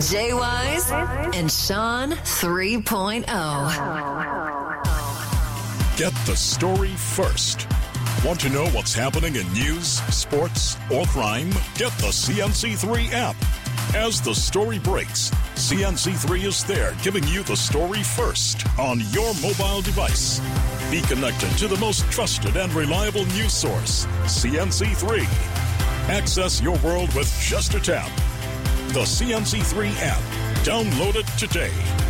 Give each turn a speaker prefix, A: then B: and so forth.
A: Jay Wise and Sean 3.0.
B: Get the story first. Want to know what's happening in news, sports, or crime? Get the CNC3 app. As the story breaks, CNC3 is there giving you the story first on your mobile device. Be connected to the most trusted and reliable news source, CNC3. Access your world with just a tap. The CNC3 app. Download it today.